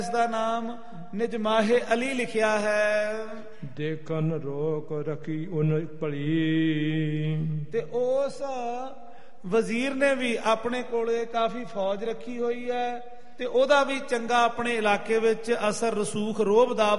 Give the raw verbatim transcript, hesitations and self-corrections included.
ਇਸ ਦਾ ਨਾਮ ਨਿਜਮਾਹੇ ਅਲੀ ਲਿਖਿਆ ਹੈ। ਦੇਖਨ ਰੋਕ ਰਖੀ ਉਨ ਭਲੀ। ਤੇ ਉਸ ਵਜ਼ੀਰ ਨੇ ਵੀ ਆਪਣੇ ਕੋਲੇ ਕਾਫੀ ਫੌਜ ਰੱਖੀ ਹੋਈ ਹੈ ਤੇ ਉਹਦਾ ਵੀ ਚੰਗਾ ਆਪਣੇ ਇਲਾਕੇ ਵਿੱਚ ਅਸਰ ਰਸੂਖ ਰੋਹਬ ਦਾ